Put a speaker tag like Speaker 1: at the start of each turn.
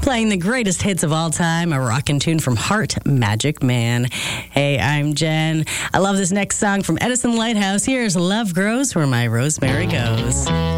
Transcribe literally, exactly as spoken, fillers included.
Speaker 1: playing the greatest hits of all time, a rockin' tune from Heart, Magic Man. Hey, I'm Jen. I love this next song from Edison Lighthouse. Here's Love Grows Where My Rosemary Goes.